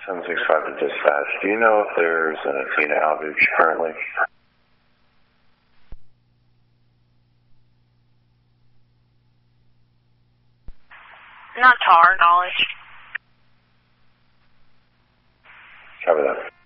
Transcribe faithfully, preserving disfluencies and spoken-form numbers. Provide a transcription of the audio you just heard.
seven six five to dispatch. Do you know if there's an Athena outage currently? Not to our knowledge. Cover that.